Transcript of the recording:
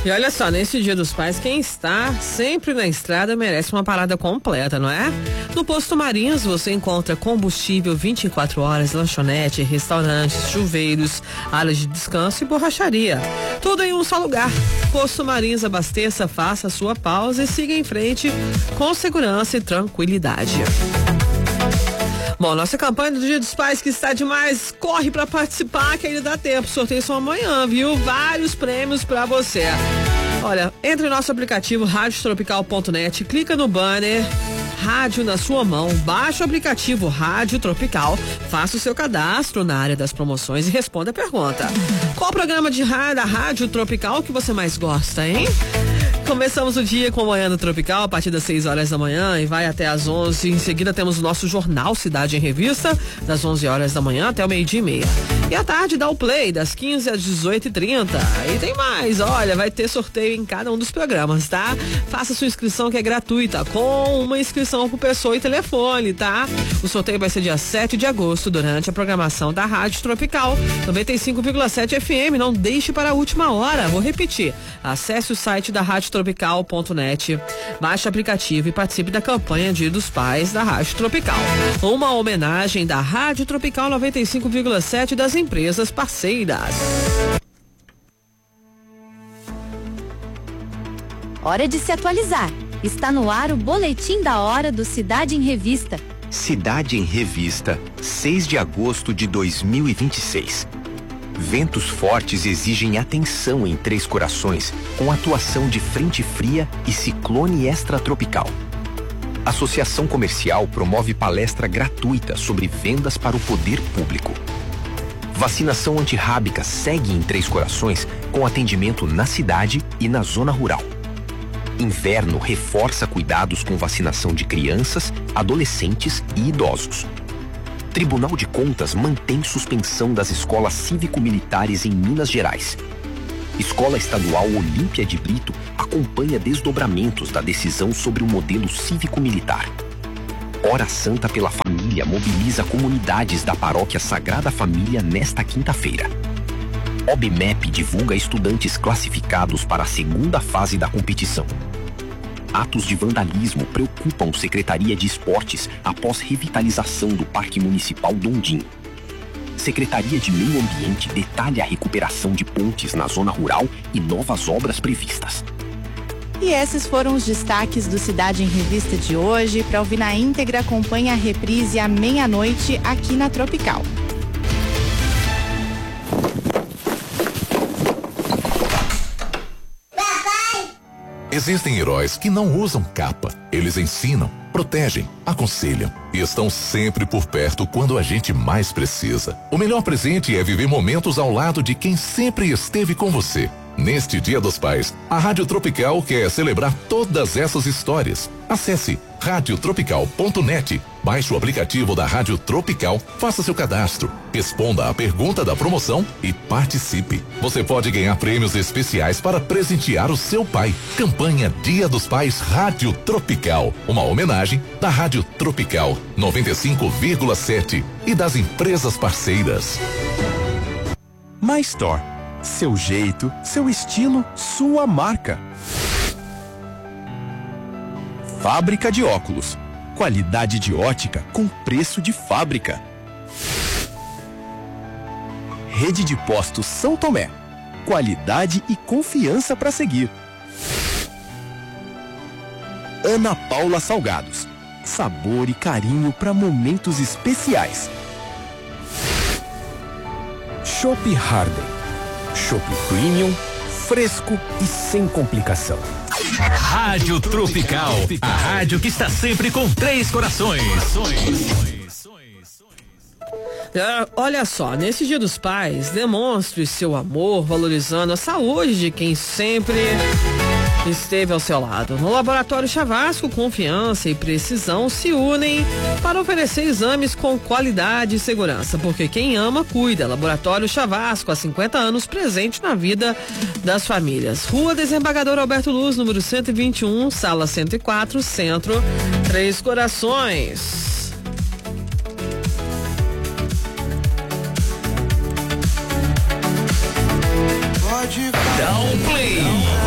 E olha só, nesse Dia dos Pais, quem está sempre na estrada merece uma parada completa, não é? No Posto Marins você encontra combustível 24 horas, lanchonete, restaurantes, chuveiros, áreas de descanso e borracharia. Tudo em um só lugar. Posto Marins, abasteça, faça a sua pausa e siga em frente com segurança e tranquilidade. Bom, nossa campanha do Dia dos Pais que está demais, corre para participar que ainda dá tempo, sorteio só amanhã, viu? Vários prêmios para você. Olha, entre no nosso aplicativo radiotropical.net, clica no banner Rádio na sua mão, baixa o aplicativo Rádio Tropical, faça o seu cadastro na área das promoções e responda a pergunta. Qual programa de rádio da Rádio Tropical que você mais gosta, hein? Começamos o dia com o Manhã do Tropical a partir das 6 horas da manhã e vai até às 11. Em seguida temos o nosso jornal Cidade em Revista, das 11 horas da manhã até o 12:30. E à tarde dá o play, das 15 às 18h30. E tem mais, olha, vai ter sorteio em cada um dos programas, tá? Faça sua inscrição que é gratuita, com uma inscrição por pessoa e telefone, tá? O sorteio vai ser dia 7 de agosto, durante a programação da Rádio Tropical 95,7 FM. Não deixe para a última hora, vou repetir. Acesse o site da Rádio Tropical.net, baixe o aplicativo e participe da campanha Dia dos Pais da Rádio Tropical. Uma homenagem da Rádio Tropical 95,7 das empresas parceiras. Hora de se atualizar. Está no ar o Boletim da Hora do Cidade em Revista. Cidade em Revista, 6 de agosto de 2026. Ventos fortes exigem atenção em Três Corações, com atuação de frente fria e ciclone extratropical. Associação Comercial promove palestra gratuita sobre vendas para o poder público. Vacinação antirrábica segue em Três Corações, com atendimento na cidade e na zona rural. Inverno reforça cuidados com vacinação de crianças, adolescentes e idosos. Tribunal de Contas mantém suspensão das escolas cívico-militares em Minas Gerais. Escola Estadual Olímpia de Brito acompanha desdobramentos da decisão sobre o modelo cívico-militar. Hora Santa pela Família mobiliza comunidades da Paróquia Sagrada Família nesta quinta-feira. OBMEP divulga estudantes classificados para a segunda fase da competição. Atos de vandalismo preocupam Secretaria de Esportes após revitalização do Parque Municipal Dondim. Secretaria de Meio Ambiente detalha a recuperação de pontes na zona rural e novas obras previstas. E esses foram os destaques do Cidade em Revista de hoje. Para ouvir na íntegra, acompanhe a reprise à meia-noite aqui na Tropical. Existem heróis que não usam capa. Eles ensinam, protegem, aconselham e estão sempre por perto quando a gente mais precisa. O melhor presente é viver momentos ao lado de quem sempre esteve com você. Neste Dia dos Pais, a Rádio Tropical quer celebrar todas essas histórias. Acesse radiotropical.net, baixe o aplicativo da Rádio Tropical, faça seu cadastro, responda a pergunta da promoção e participe. Você pode ganhar prêmios especiais para presentear o seu pai. Campanha Dia dos Pais Rádio Tropical, uma homenagem da Rádio Tropical 95,7 e das empresas parceiras. MyStore. Seu jeito, seu estilo, sua marca. Fábrica de óculos. Qualidade de ótica com preço de fábrica. Rede de Postos São Tomé. Qualidade e confiança para seguir. Ana Paula Salgados. Sabor e carinho para momentos especiais. Chopp Harden. Chopp Premium, fresco e sem complicação. Rádio Tropical, a rádio que está sempre com Três Corações. Olha só, nesse Dia dos Pais, demonstre seu amor valorizando a saúde de quem sempre esteve ao seu lado. No Laboratório Chavasco, confiança e precisão se unem para oferecer exames com qualidade e segurança, porque quem ama, cuida. Laboratório Chavasco, há 50 anos, presente na vida das famílias. Rua Desembargador Alberto Luz, número 121, sala 104, Centro, Três Corações. Dá um play.